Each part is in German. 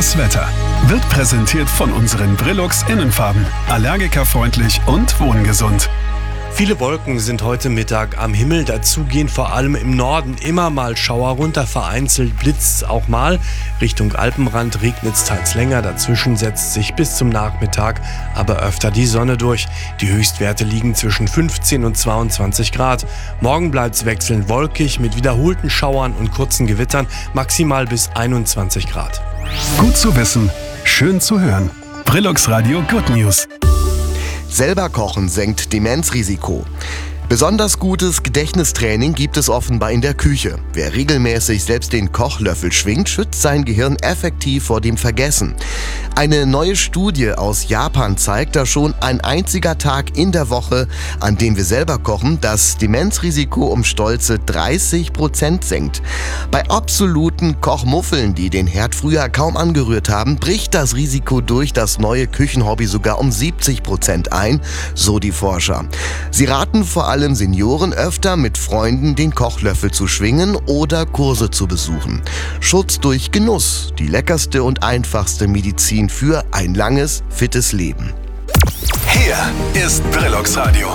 Das Wetter wird präsentiert von unseren Brillux Innenfarben. Allergikerfreundlich und wohngesund. Viele Wolken sind heute Mittag am Himmel. Dazu gehen vor allem im Norden immer mal Schauer runter. Vereinzelt blitzt es auch mal. Richtung Alpenrand regnet es teils länger. Dazwischen setzt sich bis zum Nachmittag aber öfter die Sonne durch. Die Höchstwerte liegen zwischen 15 und 22 Grad. Morgen bleibt es wechselnd wolkig mit wiederholten Schauern und kurzen Gewittern. Maximal bis 21 Grad. Gut zu wissen, schön zu hören. Brillux Radio Good News. Selber kochen senkt Demenzrisiko. Besonders gutes Gedächtnistraining gibt es offenbar in der Küche. Wer regelmäßig selbst den Kochlöffel schwingt, schützt sein Gehirn effektiv vor dem Vergessen. Eine neue Studie aus Japan zeigt, dass schon ein einziger Tag in der Woche, an dem wir selber kochen, das Demenzrisiko um stolze 30% senkt. Bei absoluten Kochmuffeln, die den Herd früher kaum angerührt haben, bricht das Risiko durch das neue Küchenhobby sogar um 70% ein, so die Forscher. Sie raten vor allem Senioren öfter mit Freunden den Kochlöffel zu schwingen oder Kurse zu besuchen. Schutz durch Genuss, die leckerste und einfachste Medizin für ein langes, fittes Leben. Hier ist Brillux Radio.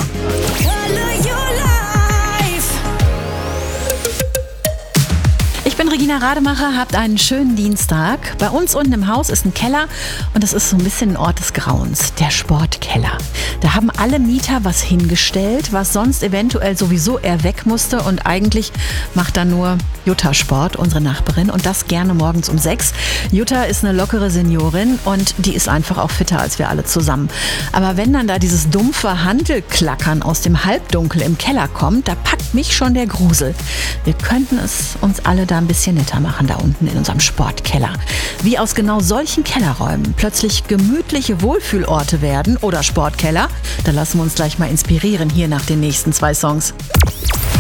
Ich bin Regina Rademacher, habt einen schönen Dienstag. Bei uns unten im Haus ist ein Keller und das ist so ein bisschen ein Ort des Grauens, der Sportkeller. Da haben alle Mieter was hingestellt, was sonst eventuell sowieso eher weg musste und eigentlich macht da nur Jutta Sport, unsere Nachbarin, und das gerne morgens um 6. Jutta ist eine lockere Seniorin und die ist einfach auch fitter als wir alle zusammen. Aber wenn dann da dieses dumpfe Hantelklackern aus dem Halbdunkel im Keller kommt, da packt mich schon der Grusel. Wir könnten es uns alle da ein bisschen netter machen da unten in unserem Sportkeller. Wie aus genau solchen Kellerräumen plötzlich gemütliche Wohlfühlorte werden oder Sportkeller, da lassen wir uns gleich mal inspirieren hier nach den nächsten 2 Songs.